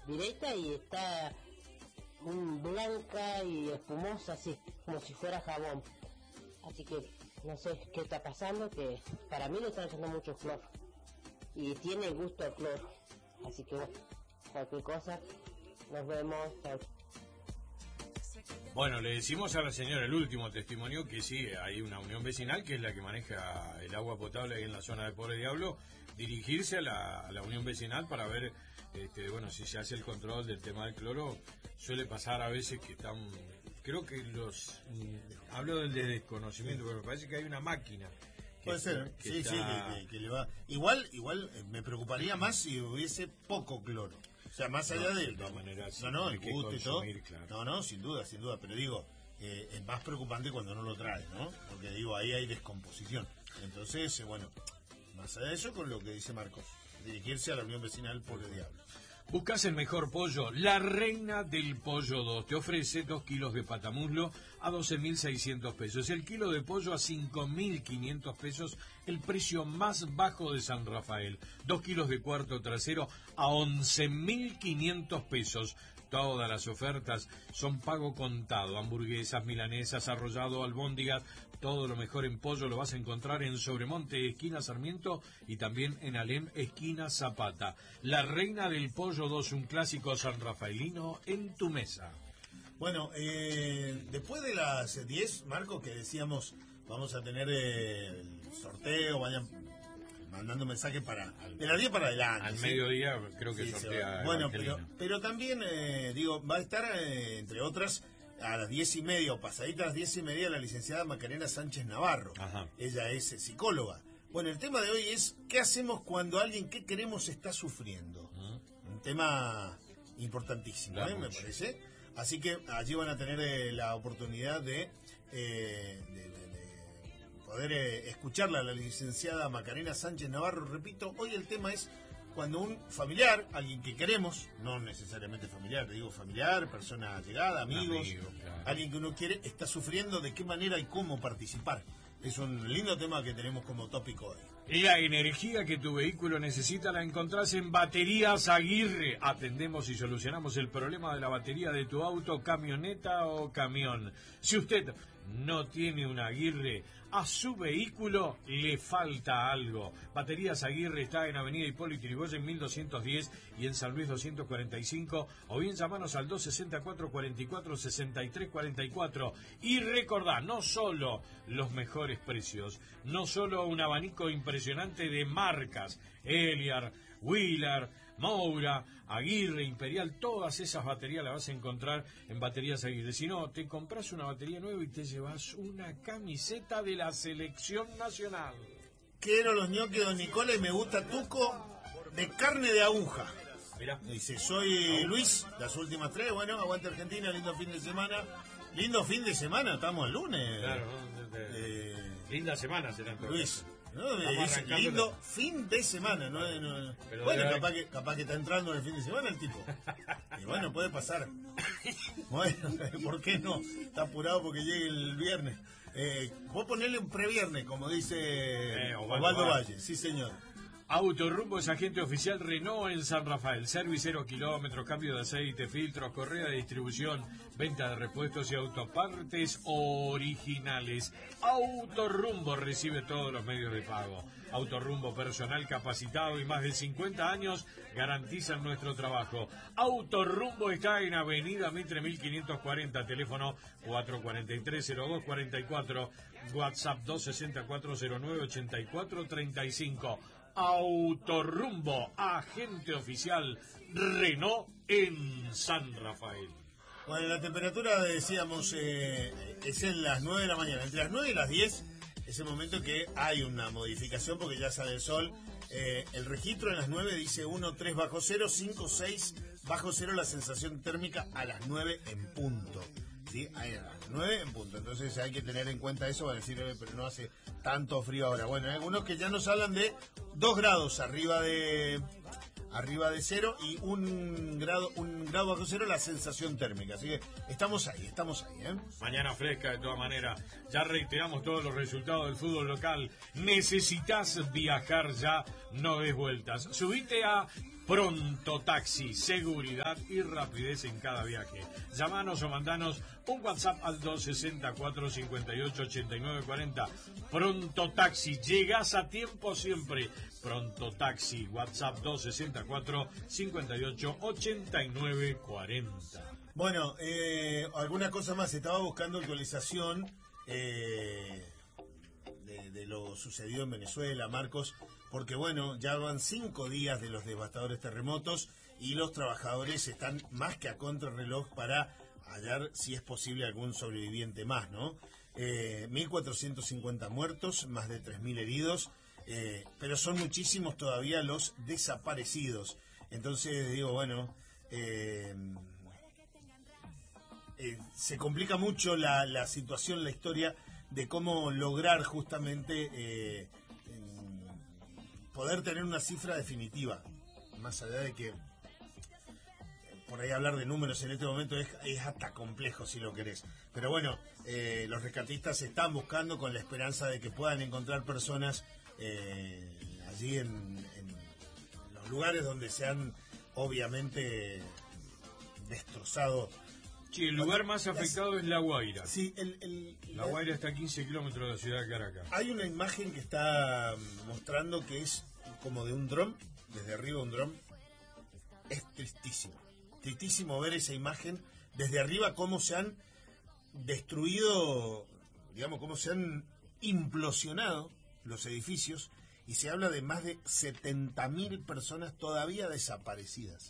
directa y está blanca y espumosa, así como si fuera jabón. Así que no sé qué está pasando, que para mí le están echando mucho cloro y tiene gusto a cloro. Así que bueno, cualquier cosa, nos vemos. Chao. Bueno, le decimos a la señora el último testimonio que sí, hay una unión vecinal que es la que maneja el agua potable ahí en la zona de Pobre Diablo, dirigirse a la unión vecinal para ver, bueno, si se hace el control del tema del cloro. Suele pasar a veces que están, creo que hablo del de desconocimiento, pero me parece que hay una máquina. Puede ser, sí, está... sí, que le va. Igual me preocuparía más si hubiese poco cloro. O sea, más allá de todas maneras, no, el gusto y todo. Claro. No, sin duda, pero digo, es más preocupante cuando no lo trae, ¿no? Porque digo, ahí hay descomposición. Entonces, bueno, más allá de eso, con lo que dice Marcos, dirigirse a la Unión Vecinal Pobre Diablo. Buscas el mejor pollo, La Reina del Pollo 2. Te ofrece 2 kilos de patamuslo a 12.600 pesos. El kilo de pollo a 5.500 pesos, el precio más bajo de San Rafael. 2 kilos de cuarto trasero a 11.500 pesos. Todas las ofertas son pago contado. Hamburguesas, milanesas, arrollado, albóndigas, todo lo mejor en pollo lo vas a encontrar en Sobremonte, esquina Sarmiento, y también en Alem, esquina Zapata. La Reina del Pollo 2, un clásico sanrafaelino en tu mesa. Bueno, después de las 10, Marco, que decíamos vamos a tener el sorteo, vayan mandando mensajes de las 10 para adelante. Al mediodía creo que sortea. Bueno, pero también, va a estar, entre otras, a las 10:30 o pasaditas a las 10:30, la licenciada Macarena Sánchez Navarro. Ajá. Ella es psicóloga. Bueno, el tema de hoy es ¿qué hacemos cuando alguien que queremos está sufriendo? Un tema importantísimo, me parece. Así que allí van a tener la oportunidad de poder escucharla a la licenciada Macarena Sánchez Navarro. Repito, hoy el tema es cuando un familiar, alguien que queremos, no necesariamente familiar, digo familiar, persona allegada, amigos, claro, alguien que uno quiere, está sufriendo, de qué manera y cómo participar. Es un lindo tema que tenemos como tópico hoy. La energía que tu vehículo necesita la encontrás en Baterías Aguirre. Atendemos y solucionamos el problema de la batería de tu auto, camioneta o camión. Si usted no tiene una Aguirre, a su vehículo le falta algo. Baterías Aguirre está en Avenida Hipólito Yrigoyen 1210 y en San Luis 245, o bien llamanos al 264-44-63-44. Y recordá, no solo los mejores precios, no solo un abanico impresionante de marcas, Eliar, Wheeler, Moura, Aguirre, Imperial, todas esas baterías las vas a encontrar en Baterías Aguirre. Si no, te compras una batería nueva y te llevas una camiseta de la selección nacional. Quiero los ñoquis de Don Nicola y me gusta tuco de carne de aguja. Mirá. Dice, soy Luis, las últimas 3, bueno, aguante Argentina, lindo fin de semana. Lindo fin de semana, estamos el lunes. Claro, linda semana será entonces. Luis. No, dice, lindo fin de semana, no. Bueno, capaz que está entrando en el fin de semana el tipo. Y bueno, puede pasar. Bueno, ¿por qué no? Está apurado porque llegue el viernes. Vos ponerle un previernes, como dice Osvaldo Valle. Sí, señor. Autorrumbo es agente oficial Renault en San Rafael. Service 0 kilómetros, cambio de aceite, filtros, correa de distribución, venta de repuestos y autopartes originales. Autorrumbo recibe todos los medios de pago. Autorrumbo, personal capacitado y más de 50 años garantizan nuestro trabajo. Autorrumbo está en Avenida Mitre 1540, teléfono 443-0244, WhatsApp 264-09-8435. Autorrumbo, agente oficial Renault en San Rafael. Bueno, la temperatura, decíamos, es en las 9 de la mañana. Entre las 9 y las 10 es el momento que hay una modificación porque ya sale el sol. El registro en las 9 dice 1,3 bajo cero, 5,6 bajo cero, la sensación térmica a las 9 en punto. ¿Sí? A las 9 en punto. Entonces hay que tener en cuenta eso. Van a decir, pero no hace tanto frío ahora. Bueno, hay algunos que ya nos hablan de 2 grados arriba de cero y 1 grado bajo cero la sensación térmica. Así que estamos ahí, ¿eh? Mañana fresca de todas maneras. Ya reiteramos todos los resultados del fútbol local. Necesitas viajar ya, no des vueltas. Subite a Pronto Taxi, seguridad y rapidez en cada viaje. Llámanos o mandanos un WhatsApp al 264 58 89 40. Pronto Taxi, llegás a tiempo siempre. Pronto Taxi, WhatsApp 264 58 89 40. Bueno, alguna cosa más. Estaba buscando actualización de lo sucedido en Venezuela, Marcos, porque bueno, ya van 5 días de los devastadores terremotos y los trabajadores están más que a contrarreloj para hallar, si es posible, algún sobreviviente más, ¿no? 1.450 muertos, más de 3.000 heridos, pero son muchísimos todavía los desaparecidos. Entonces digo, bueno, se complica mucho la situación, la historia de cómo lograr justamente poder tener una cifra definitiva, más allá de que por ahí hablar de números en este momento es hasta complejo si lo querés, pero bueno, los rescatistas están buscando con la esperanza de que puedan encontrar personas allí en los lugares donde se han obviamente destrozado. Sí, el lugar más afectado es La Guaira. Sí, La Guaira está a 15 kilómetros de la ciudad de Caracas. Hay una imagen que está mostrando que es como de un dron, desde arriba un dron. Es tristísimo ver esa imagen desde arriba, cómo se han destruido, digamos, cómo se han implosionado los edificios, y se habla de más de 70.000 personas todavía desaparecidas.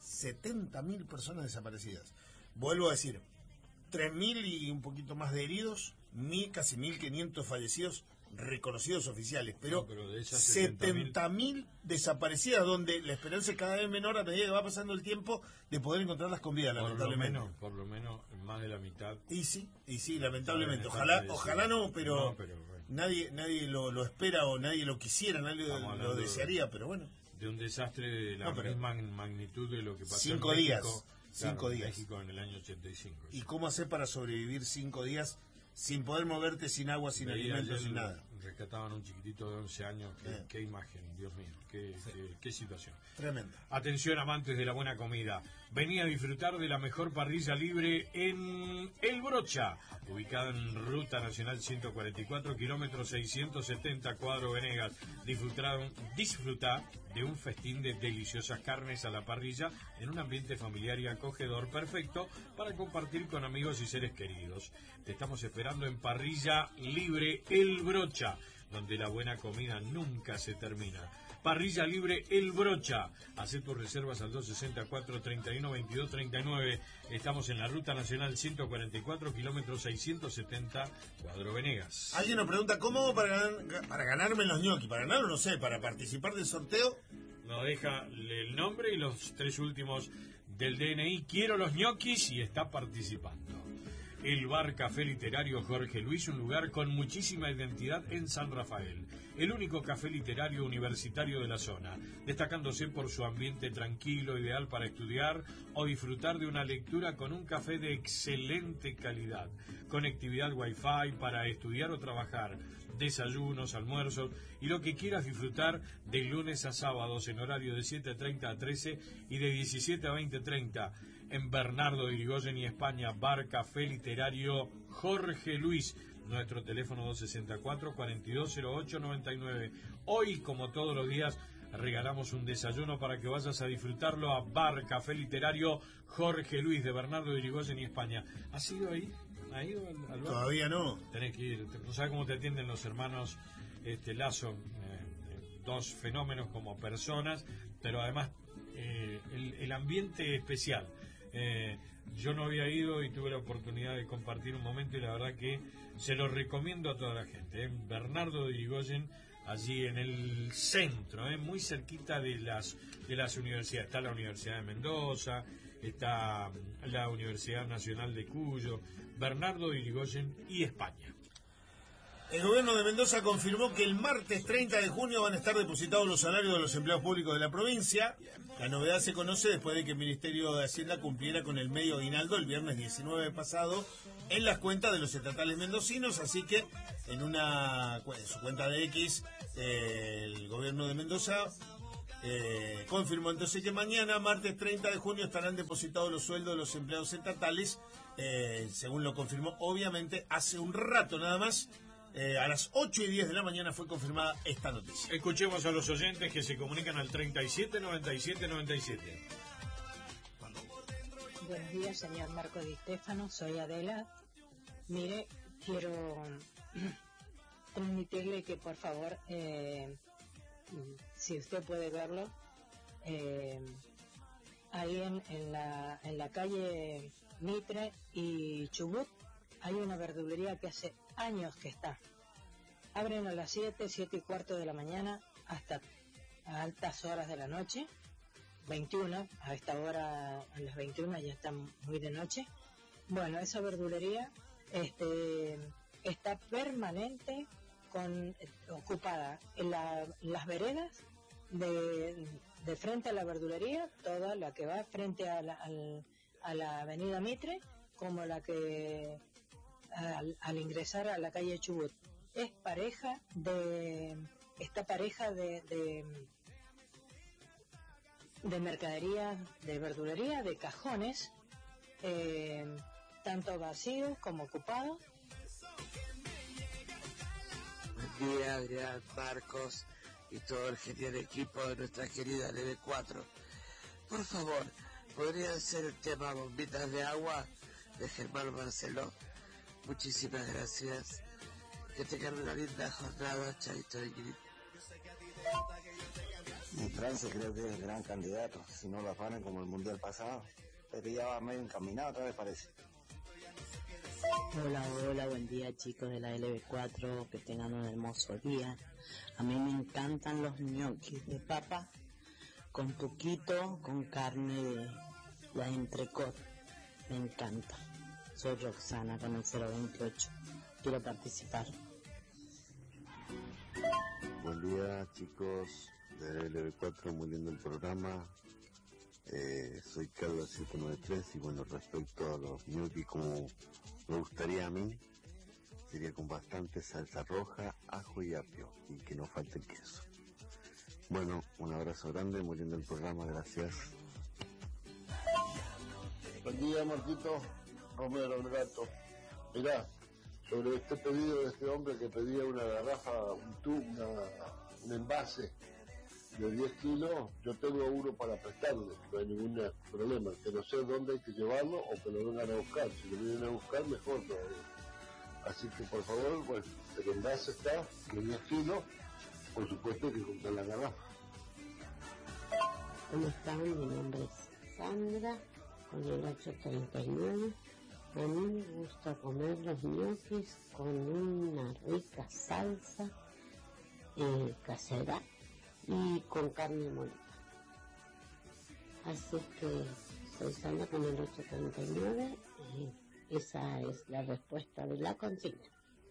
70.000 personas desaparecidas. Vuelvo a decir, 3.000 y un poquito más de heridos, casi 1.500 fallecidos reconocidos oficiales, pero, de esas 70.000 desaparecidas, donde la esperanza es cada vez menor a medida que va pasando el tiempo de poder encontrarlas con vida, lamentablemente. Por lo menos más de la mitad. Y sí, lamentablemente. Ojalá no, pero bueno. Nadie lo espera o nadie lo quisiera, nadie lo desearía, pero bueno. De un desastre de la misma magnitud de lo que pasó 5 en días. México. 5 días. México en el año 85. ¿Y cómo hacer para sobrevivir 5 días sin poder moverte, sin agua, sin alimentos, sin nada? Rescataban a un chiquitito de 11 años. Qué imagen, Dios mío, qué situación. Tremenda. Atención, amantes de la buena comida. Vení a disfrutar de la mejor parrilla libre en El Brocha, ubicada en Ruta Nacional 144, kilómetros 670, Cuadro Venegas. Disfruta de un festín de deliciosas carnes a la parrilla en un ambiente familiar y acogedor perfecto para compartir con amigos y seres queridos. Te estamos esperando en Parrilla Libre El Brocha, donde la buena comida nunca se termina. Parrilla Libre El Brocha. Hacé tus reservas al 264 31 22 39. Estamos en la Ruta Nacional 144, kilómetros 670, Cuadro Venegas. Alguien nos pregunta, ¿cómo hago para ganarme los ñoquis? Para ganarlo, no sé, para participar del sorteo. Nos deja el nombre y los 3 últimos del DNI. Quiero los ñoquis y está participando. El Bar Café Literario Jorge Luis, un lugar con muchísima identidad en San Rafael. El único café literario universitario de la zona, destacándose por su ambiente tranquilo, ideal para estudiar o disfrutar de una lectura con un café de excelente calidad. Conectividad Wi-Fi para estudiar o trabajar, desayunos, almuerzos y lo que quieras disfrutar de lunes a sábados en horario de 7:30 a 13 y de 17 a 20:30. En Bernardo de Irigoyen y España, Bar Café Literario Jorge Luis. Nuestro teléfono 264-4208-99. Hoy, como todos los días, regalamos un desayuno para que vayas a disfrutarlo a Bar Café Literario Jorge Luis de Bernardo de Irigoyen y España. ¿Has ido ahí? ¿Has ido al bar? Todavía no. Tenés que ir. No sabes cómo te atienden los hermanos Lazo. Dos fenómenos como personas, pero además el ambiente especial. Yo no había ido y tuve la oportunidad de compartir un momento y la verdad que se lo recomiendo a toda la gente. Bernardo de Irigoyen, allí en el centro, muy cerquita de las universidades. Está la Universidad de Mendoza, está la Universidad Nacional de Cuyo, Bernardo de Irigoyen y España. El gobierno de Mendoza confirmó que el martes 30 de junio van a estar depositados los salarios de los empleados públicos de la provincia. La novedad se conoce después de que el Ministerio de Hacienda cumpliera con el medio aguinaldo el viernes 19 pasado en las cuentas de los estatales mendocinos, así que en su cuenta de X, el gobierno de Mendoza confirmó entonces que mañana, martes 30 de junio, estarán depositados los sueldos de los empleados estatales, según lo confirmó, obviamente, hace un rato nada más. A las 8:10 de la mañana fue confirmada esta noticia. Escuchemos a los oyentes que se comunican al 37 97 97. Buenos días, señor Marco Di Stefano, soy Adela. Mire, quiero transmitirle que por favor, si usted puede verlo, ahí en la calle Mitre y Chubut hay una verdulería que hace años que está. Abren a las 7:15 de la mañana hasta a altas horas de la noche, 21, a esta hora, a las 21 ya está muy de noche. Bueno, esa verdulería está permanente ocupada en las veredas de frente a la verdulería, toda la que va frente a la avenida Mitre, como la que al ingresar a la calle Chubut. Está pareja de mercadería, de verdulería, de cajones, tanto vacíos como ocupados. Buen día, Adrián, Marcos y todo el genial equipo de nuestra querida LB4. Por favor, ¿podría ser el tema bombitas de agua de Germán Marcelo? Muchísimas gracias. Que tengan una linda jornada, Chaito Ingrid. En Francia creo que es el gran candidato, si no lo afanan como el mundial pasado, pero ya va medio encaminado otra vez parece. Hola, buen día chicos de la LB4, que tengan un hermoso día. A mí me encantan los ñoquis de papa con tuquito, con carne de la entrecot, me encanta. Soy Roxana con el 028, quiero participar. Buen día chicos de LB4, muy lindo el programa. Soy Carlos 793 y bueno, respecto a los ñoquis, como me gustaría a mí, sería con bastante salsa roja, ajo y apio y que no falte el queso. Bueno, un abrazo grande, muy lindo el programa, gracias. Buen día Marquito, Romero el Gato. Mirá, sobre este pedido de este hombre que pedía una garrafa, un envase de 10 kilos, yo tengo uno para prestarle, no hay ningún problema, que no sé dónde hay que llevarlo o que lo vengan a buscar, si lo vienen a buscar mejor todavía. Así que por favor, bueno, el envase está de 10 kilos, por supuesto hay que comprar la garrafa. ¿Cómo están? Mi nombre es Sandra, con el 839. A mí me gusta comer los ñoquis con una rica salsa casera y con carne molida. Así que soy Sandra con el 839 y esa es la respuesta de la consigna.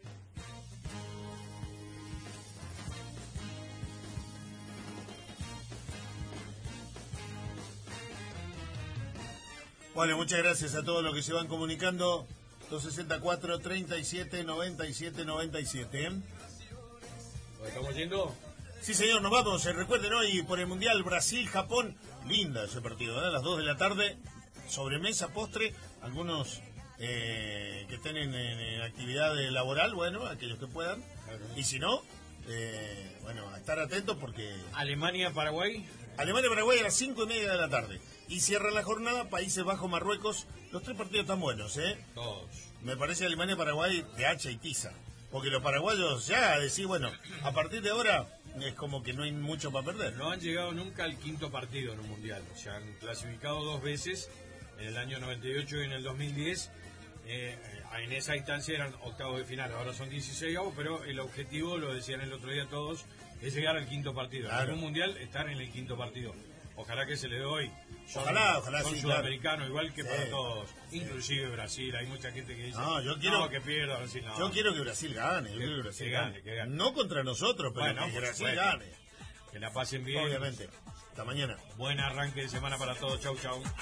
Bueno, muchas gracias a todos los que se van comunicando. 264 37 97 97. ¿Estamos yendo? Sí, señor, nos vamos. Recuerden, hoy por el Mundial Brasil-Japón. Linda ese partido, a las 2 de la tarde. Sobremesa, postre. Algunos que estén en actividad laboral, bueno, aquellos que puedan. Y si no, bueno, a estar atentos porque... Alemania-Paraguay. Alemania-Paraguay a las 5:30 de la tarde. Y cierra la jornada Países Bajos-Marruecos. Los tres partidos están buenos, ¿eh? Todos. Me parece Alemania-Paraguay de hacha y tiza. Porque los paraguayos ya decís, bueno, a partir de ahora es como que no hay mucho para perder. No han llegado nunca al quinto partido en un mundial. Se han clasificado 2 veces, en el año 98 y en el 2010. En esa instancia eran octavos de final, ahora son 16avos, pero el objetivo, lo decían el otro día todos, es llegar al quinto partido. Claro. En un mundial, estar en el quinto partido. Ojalá que se le dé hoy. Ojalá son sí, sudamericanos, claro. igual que Sí. para todos. Inclusive Brasil, hay mucha gente que dice, No, yo quiero que pierda Brasil. No. Yo quiero que Brasil gane. Yo quiero que Brasil gane. No contra nosotros, pero Bueno, que por Brasil supuesto. gane. Que la pasen bien. Obviamente. Hasta mañana. Buen arranque de semana para todos. Chau, chau.